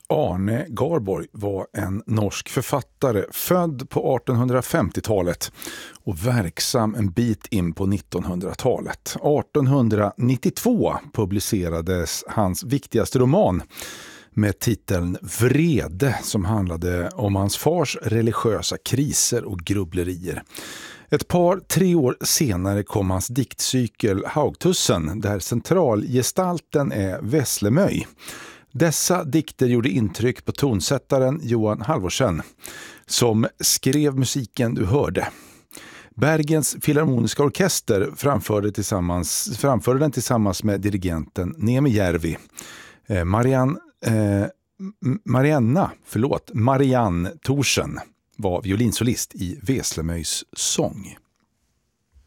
Arne Garborg var en norsk författare född på 1850-talet och verksam en bit in på 1900-talet. 1892 publicerades hans viktigaste roman med titeln Vrede, som handlade om hans fars religiösa kriser och grubblerier. Ett par, 3 år senare kom hans diktcykel Haugtussen, där centralgestalten är Veslemöj. Dessa dikter gjorde intryck på tonsättaren Johan Halvorsen, som skrev musiken du hörde. Bergens Filharmoniska Orkester framförde den tillsammans med dirigenten Nemi Järvi. Marianne Thorsen var violinsolist i Veslemöjs sång.